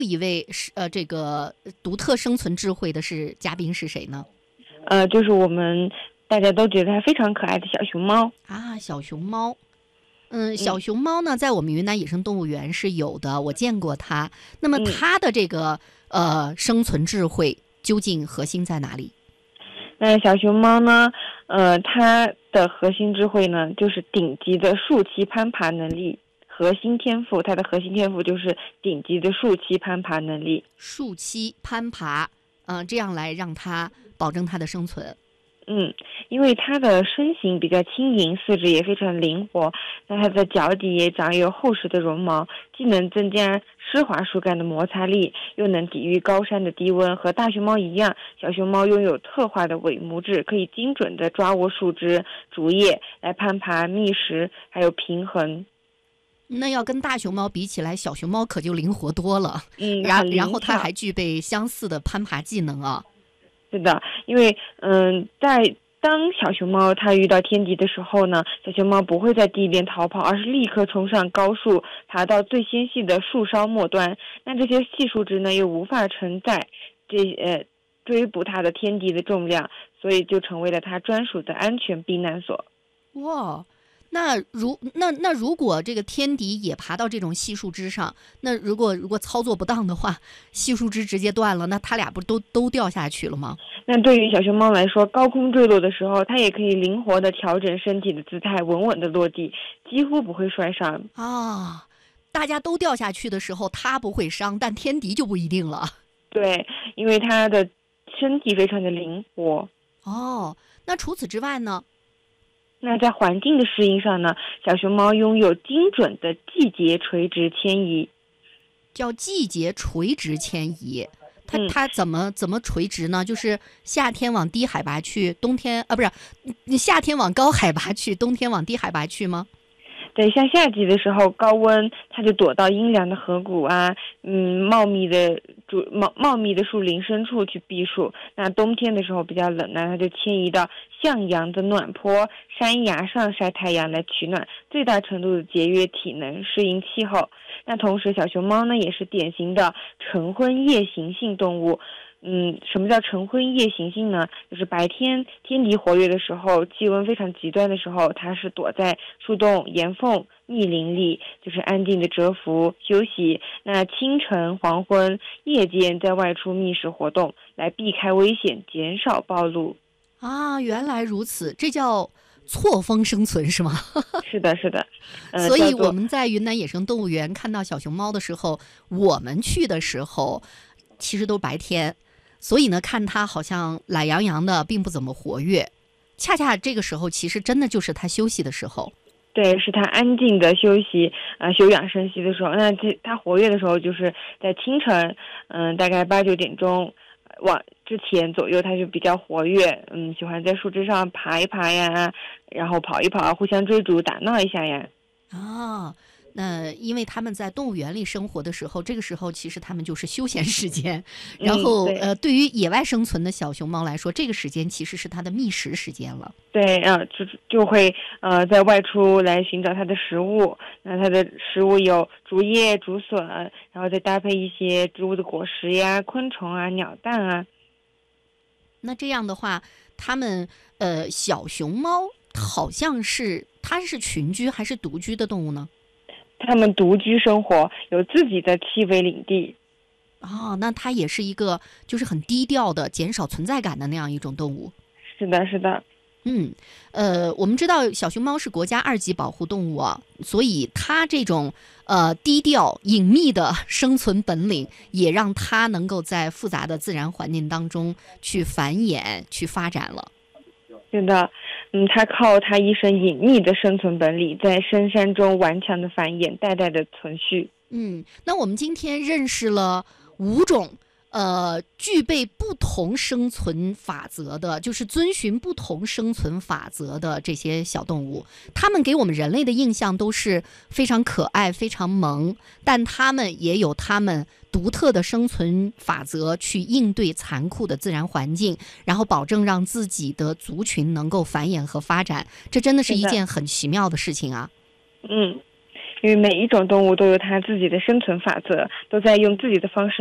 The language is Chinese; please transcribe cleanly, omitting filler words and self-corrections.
一位是这个独特生存智慧的嘉宾是谁呢？ 就是我们大家都觉得它非常可爱的小熊猫啊，小熊猫。小熊猫呢，在我们云南野生动物园是有的，我见过它。那么它的这个生存智慧究竟核心在哪里？ 那小熊猫呢，它的核心智慧呢，就是顶级的树栖攀爬能力。核心天赋，它的核心天赋就是顶级的树栖攀爬能力。 树栖攀爬，这样来让它保证它的生存。 因为它的身形比较轻盈，四肢也非常灵活，那它的脚底也长有厚实的绒毛，既能增加湿滑树干的摩擦力，又能抵御高山的低温。和大熊猫一样，小熊猫拥有特化的尾拇指，可以精准地抓握树枝、竹叶来攀爬觅食，还有平衡。 那要跟大熊猫比起来，小熊猫可就灵活多了。然后它还具备相似的攀爬技能啊。 是的，因为当小熊猫它遇到天敌的时候呢，小熊猫不会在地边逃跑，而是立刻冲上高树，爬到最纤细的树梢末端。那这些细树枝呢，又无法承载追捕它的天敌的重量，所以就成为了它专属的安全避难所。 哇！那如果这个天敌也爬到这种细树枝上，那如果操作不当的话，细树枝直接断了，那它俩不都掉下去了吗？ 那对于小熊猫来说，高空坠落的时候，它也可以灵活地调整身体的姿态，稳稳地落地，几乎不会摔伤啊。大家都掉下去的时候，它不会伤，但天敌就不一定了。 对，因为它的身体非常的灵活。 那除此之外呢？ 那在环境的适应上呢，小熊猫拥有精准的季节垂直迁移。 叫季节垂直迁移。它怎么垂直呢？就是夏天往低海拔去，冬天不是夏天往高海拔去，冬天往低海拔去吗？ 对，像夏季的时候高温，它就躲到阴凉的河谷啊，茂密的树林深处去避暑。那冬天的时候比较冷呢，它就迁移到向阳的暖坡山崖上晒太阳来取暖，最大程度的节约体能，适应气候。那同时小熊猫呢也是典型的晨昏夜行性动物。什么叫晨昏夜行性呢？就是白天天敌活跃的时候，气温非常极端的时候，它是躲在树洞、岩缝、密林里，就是安静的蛰伏休息。那清晨、黄昏、夜间在外出觅食活动，来避开危险，减少暴露。 原来如此，这叫错峰生存是吗？ 是的，是的。 所以我们在云南野生动物园看到小熊猫的时候，我们去的时候其实都白天。所以呢，看它好像懒洋洋的，并不怎么活跃。恰恰这个时候，其实真的就是它休息的时候。 对，是它安静的休息休养生息的时候。那它活跃的时候，就是在清晨，大概8、9点钟往之前左右，它就比较活跃。喜欢在树枝上爬一爬呀，然后跑一跑，互相追逐打闹一下呀。 那因为他们在动物园里生活的时候，这个时候其实他们就是休闲时间。然后对于野外生存的小熊猫来说，这个时间其实是它的觅食时间了。 对，就会在外出来寻找它的食物。那它的食物有竹叶、竹笋，然后再搭配一些植物的果实呀、昆虫啊、鸟蛋啊。 那这样的话，它们小熊猫好像它是群居还是独居的动物呢？ 它们独居生活，有自己的栖微领地。 那它也是一个就是很低调的、减少存在感的那样一种动物。 是的，是的。 我们知道小熊猫是国家2级保护动物啊，所以它这种低调隐秘的生存本领，也让它能够在复杂的自然环境当中去繁衍、去发展了。 是的，它靠它一身隐秘的生存本领，在深山中顽强的繁衍，代代的存续。 那我们今天认识了5种具备不同生存法则的，就是遵循不同生存法则的这些小动物，它们给我们人类的印象都是非常可爱、非常萌，但它们也有它们独特的生存法则去应对残酷的自然环境，然后保证让自己的族群能够繁衍和发展。这真的是一件很奇妙的事情啊。 因为每一种动物都有它自己的生存法则，都在用自己的方式